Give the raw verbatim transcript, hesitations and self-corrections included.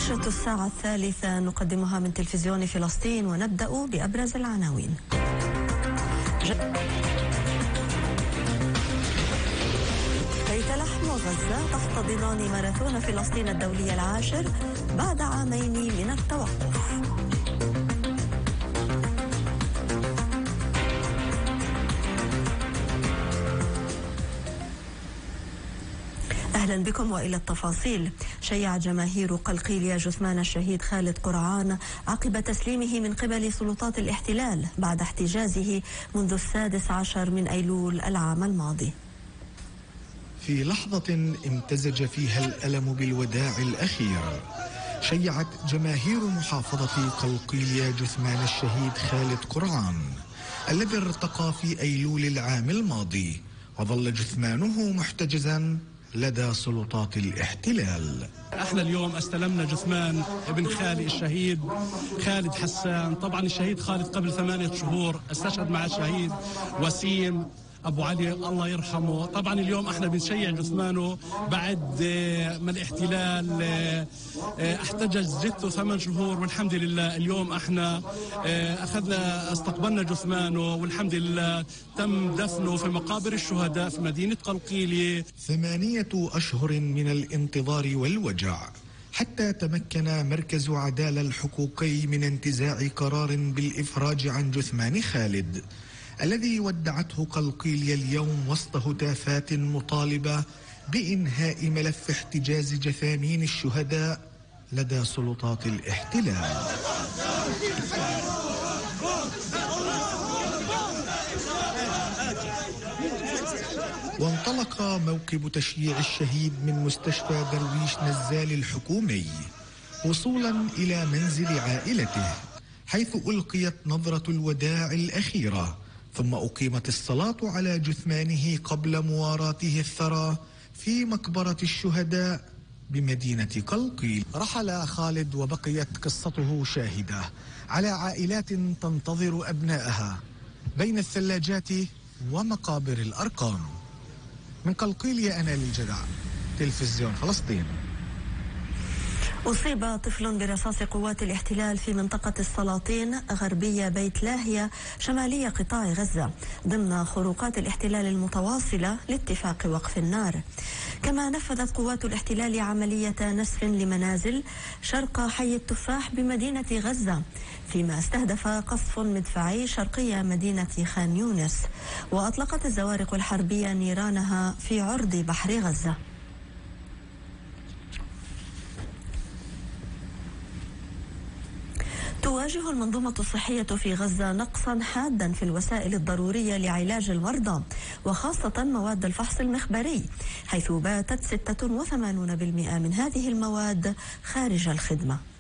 نشرة الساعة الثالثة نقدمها من تلفزيون فلسطين، ونبدأ بأبرز العناوين. بيت لحم وغزة تحتضنان ماراثون فلسطين الدولي العاشر بعد عامين من التوقف. أهلا بكم وإلى التفاصيل. شيع جماهير قلقيلية جثمان الشهيد خالد قرعان عقب تسليمه من قبل سلطات الاحتلال بعد احتجازه منذ السادس عشر من أيلول العام الماضي. في لحظة امتزج فيها الألم بالوداع الأخير، شيعت جماهير محافظة قلقيلية جثمان الشهيد خالد قرعان الذي ارتقى في أيلول العام الماضي، وظل جثمانه محتجزا لدى سلطات الاحتلال. احنا اليوم استلمنا جثمان ابن خالي الشهيد خالد حسان. طبعا الشهيد خالد قبل ثمانية شهور استشهد مع الشهيد وسيم أبو علي الله يرحمه. طبعا اليوم احنا بنشيع جثمانه بعد ما الاحتلال احتجز جثته ثمان شهور، والحمد لله اليوم احنا اخذنا استقبلنا جثمانه، والحمد لله تم دفنه في مقابر الشهداء في مدينة قلقيلية. ثمانية أشهر من الانتظار والوجع حتى تمكن مركز عدالة الحقوقي من انتزاع قرار بالإفراج عن جثمان خالد الذي ودعته قلقيلية اليوم وسط هتافات مطالبة بإنهاء ملف احتجاز جثامين الشهداء لدى سلطات الاحتلال. وانطلق موكب تشييع الشهيد من مستشفى درويش نزال الحكومي وصولا إلى منزل عائلته، حيث ألقيت نظرة الوداع الأخيرة، ثم أقيمت الصلاة على جثمانه قبل مواراته الثرى في مقبرة الشهداء بمدينة قلقيل. رحل خالد وبقيت قصته شاهدة على عائلات تنتظر أبنائها بين الثلاجات ومقابر الأرقام. من قلقيلية أنا للجدع، تلفزيون فلسطين. أصيب طفل برصاص قوات الاحتلال في منطقة السلاطين غربية بيت لاهية شمالية قطاع غزة ضمن خروقات الاحتلال المتواصلة لاتفاق وقف النار. كما نفذت قوات الاحتلال عملية نسف لمنازل شرق حي التفاح بمدينة غزة، فيما استهدف قصف مدفعي شرقية مدينة خان يونس، وأطلقت الزوارق الحربية نيرانها في عرض بحر غزة. تواجه المنظومة الصحية في غزة نقصا حادا في الوسائل الضرورية لعلاج المرضى، وخاصة مواد الفحص المخبري، حيث باتت ستة وثمانين بالمئة من هذه المواد خارج الخدمة.